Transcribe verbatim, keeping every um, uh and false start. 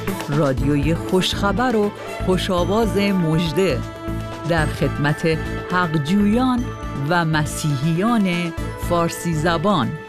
رادیوی خوشخبر و خوش‌آواز مژده در خدمت حقجویان و مسیحیان فارسی زبان.